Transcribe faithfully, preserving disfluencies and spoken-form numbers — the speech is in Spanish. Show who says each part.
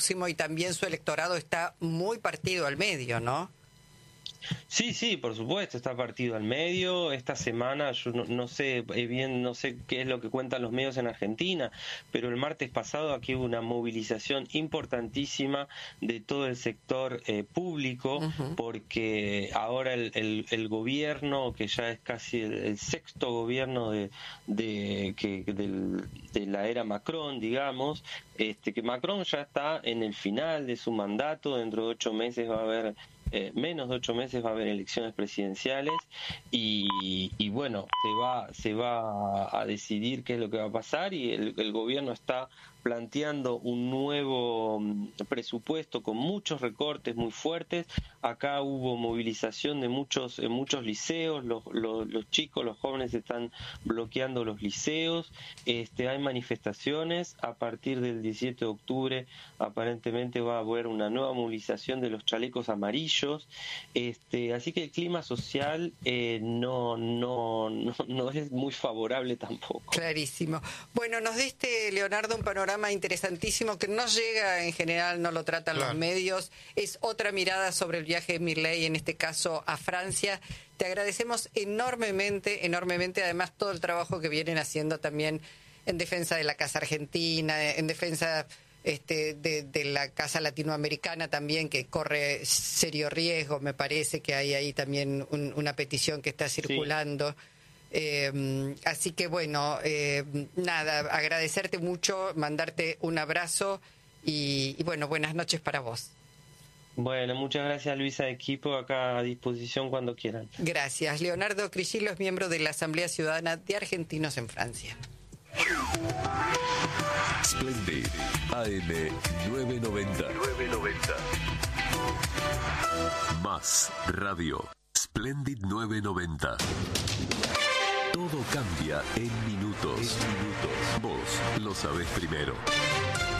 Speaker 1: próximo y también su electorado está muy partido al medio, ¿no?
Speaker 2: Sí, sí, por supuesto, está partido al medio. Esta semana, yo no, no sé bien, no sé qué es lo que cuentan los medios en Argentina, pero el martes pasado aquí hubo una movilización importantísima de todo el sector eh, público, uh-huh. porque ahora el, el, el gobierno, que ya es casi el, el sexto gobierno de, de, que, del, de la era Macron, digamos, este, que Macron ya está en el final de su mandato. Dentro de ocho meses va a haber Eh, menos de ocho meses va a haber elecciones presidenciales y, y bueno, se va se va a decidir qué es lo que va a pasar, y el, el gobierno está planteando un nuevo presupuesto con muchos recortes muy fuertes. Acá hubo movilización de muchos eh, muchos liceos, los, los, los chicos, los jóvenes están bloqueando los liceos, este, hay manifestaciones. A partir del diecisiete de octubre aparentemente va a haber una nueva movilización de los chalecos amarillos, este, así que el clima social eh, no, no, no, no es muy favorable tampoco.
Speaker 1: Clarísimo. Bueno, nos diste, Leonardo, un panorama interesantísimo que no llega en general, no lo tratan claro. los medios. Es otra mirada sobre el viaje de Milei, en este caso a Francia. Te agradecemos enormemente, enormemente, además todo el trabajo que vienen haciendo también en defensa de la Casa Argentina, en defensa este, de, de la Casa Latinoamericana también, que corre serio riesgo. Me parece que hay ahí también un, una petición que está circulando. Sí. Eh, así que bueno, eh, nada, agradecerte mucho, mandarte un abrazo y, y bueno, buenas noches para vos.
Speaker 2: Bueno, muchas gracias, Luisa, equipo, acá a disposición cuando quieran.
Speaker 1: Gracias. Leonardo Crisillo es miembro de la Asamblea Ciudadana de Argentinos en Francia.
Speaker 3: Splendid A M nueve noventa. nueve noventa. Más radio. Splendid nueve noventa. Todo cambia en minutos. En minutos. Vos lo sabés primero.